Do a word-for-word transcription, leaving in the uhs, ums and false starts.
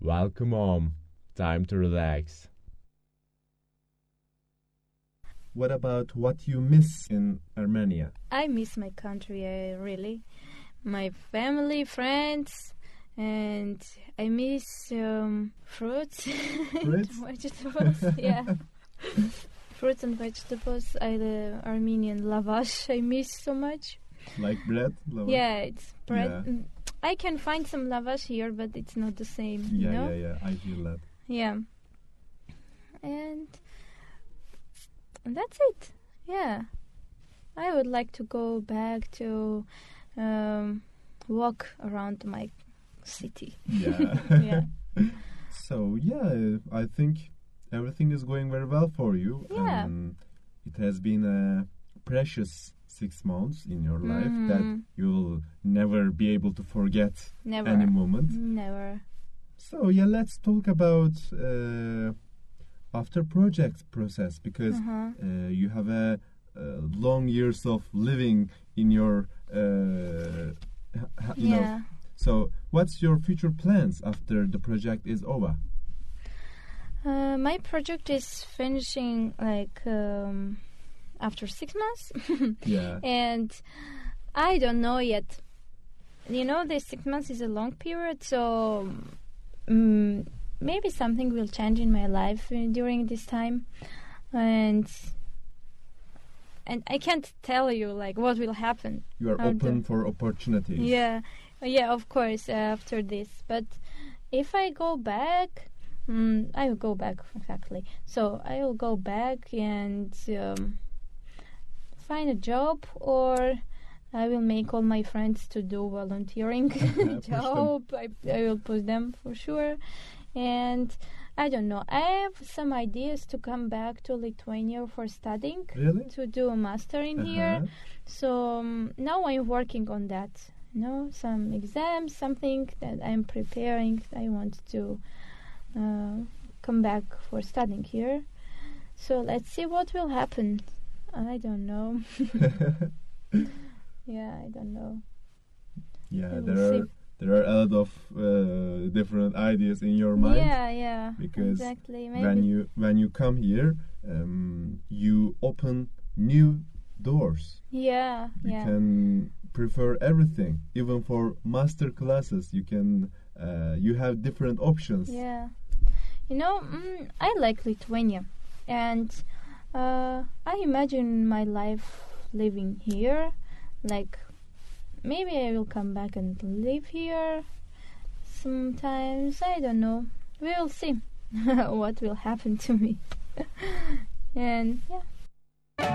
Welcome home. Time to relax. What about what you miss in Armenia? I miss my country, uh, really. My family, friends, and I miss um, fruits. Fruits? Vegetables, yeah. Fruits and vegetables. I the Armenian lavash I miss so much. Like bread? Lava? Yeah, it's bread. Yeah. Mm, I can find some lavash here, but it's not the same. Yeah, you know? yeah, yeah. I feel that. Yeah. And that's it. Yeah. I would like to go back to um, walk around my city. Yeah. Yeah. So, yeah, I think everything is going very well for you. Yeah. And it has been a precious six months in your life Mhm. that you'll never be able to forget Never. any moment. Never. So, yeah, let's talk about uh, after project process because Uh-huh. uh, you have a uh, long years of living in your uh, ha- you know. Yeah. So what's your future plans after the project is over? Uh, my project is finishing like um, after six months. Yeah. And I don't know yet. You know, the six months is a long period, so um, maybe something will change in my life uh, during this time, and and I can't tell you like what will happen. You are How open the- for opportunities. Yeah, yeah, of course. Uh, after this, but if I go back, mm, I will go back exactly. So I will go back and um, find a job, or I will make all my friends to do volunteering Push job. I, I will push them for sure. And I don't know. I have some ideas to come back to Lithuania for studying, Really? to do a master in here. Uh-huh. So um, now I'm working on that. You know, some exams, something that I'm preparing. I want to uh, come back for studying here. So let's see what will happen. I don't know. Yeah, I don't know. Yeah, We will there are see. there are a lot of uh, different ideas in your mind. Yeah, yeah, Because exactly. Maybe. When you when you come here, um, you open new doors. yeah, You yeah. can prefer everything, even for master classes. You can uh, you have different options. Yeah. You know, mm, I like Lithuania, and uh, I imagine my life living here. Like, maybe I will come back and live here sometimes. I don't know. We will see what will happen to me. And yeah.